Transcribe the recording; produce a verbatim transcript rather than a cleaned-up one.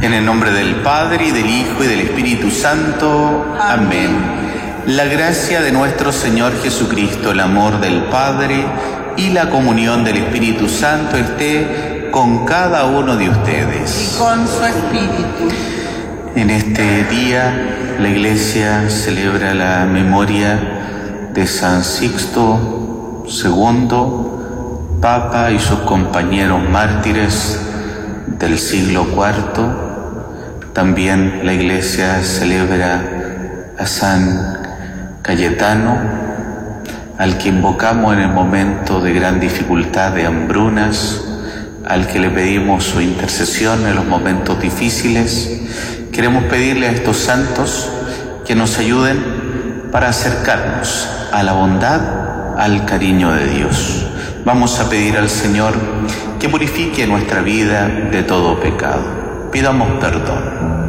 En el nombre del Padre, y del Hijo, y del Espíritu Santo. Amén. La gracia de nuestro Señor Jesucristo, el amor del Padre y la comunión del Espíritu Santo esté con cada uno de ustedes. Y con su espíritu. En este día la Iglesia celebra la memoria de San Sixto segundo, Papa y sus compañeros mártires del siglo cuarto. También la Iglesia celebra a San Cayetano, al que invocamos en el momento de gran dificultad, de hambrunas, al que le pedimos su intercesión en los momentos difíciles. Queremos pedirle a estos santos que nos ayuden para acercarnos a la bondad, al cariño de Dios. Vamos a pedir al Señor que purifique nuestra vida de todo pecado. Pidamos perdón.